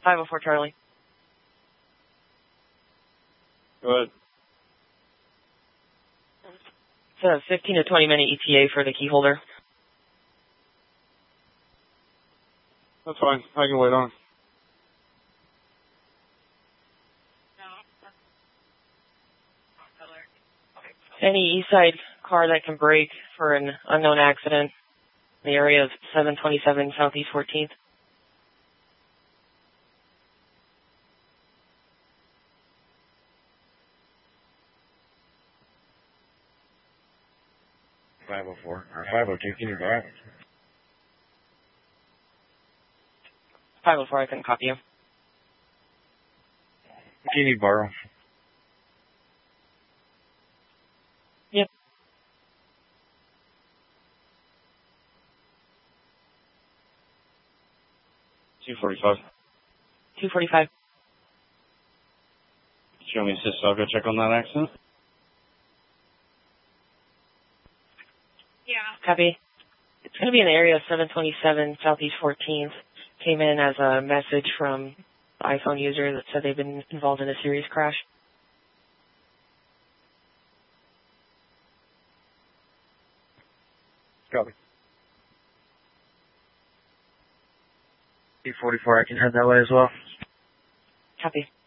504 Charlie. Go ahead. It's a 15 to 20 minute ETA for the key holder. That's fine. I can wait on. Any east side car that can brake for an unknown accident in the area of 727 Southeast 14th. Or 502, can you go out? 504, I couldn't copy you. Do you need borrow? Yep. 245. 245. You want me to assist? I'll go check on that accident. Yeah. Copy. It's going to be in the area of 727 Southeast 14th. Came in as a message from the iPhone user that said they've been involved in a serious crash. Copy. 244, I can head that way as well. Copy.